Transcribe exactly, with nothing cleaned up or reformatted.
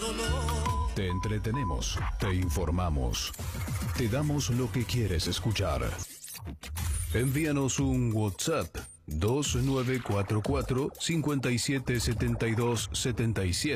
dolor. Te entretenemos, te informamos, te damos lo que quieres escuchar. Envíanos un WhatsApp dos nueve cuatro cuatro, cinco siete siete dos, siete siete.